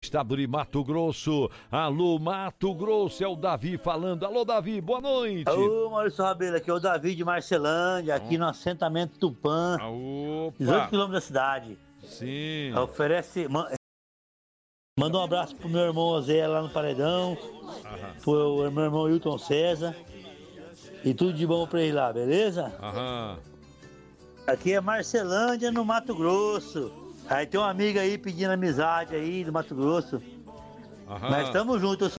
estado de Mato Grosso. Alô, Mato Grosso, é o Davi falando. Alô, Davi, boa noite. Ô, Maurício Rabelo, aqui é o Davi de Marcelândia, aqui no assentamento Tupã, 18 quilômetros da cidade. Sim. Manda um abraço pro meu irmão Zé lá no Paredão, pro meu irmão Hilton César, e tudo de bom pra ele lá, beleza? Aqui é Marcelândia, no Mato Grosso. Aí tem uma amiga aí pedindo amizade aí do Mato Grosso. Mas tamo junto,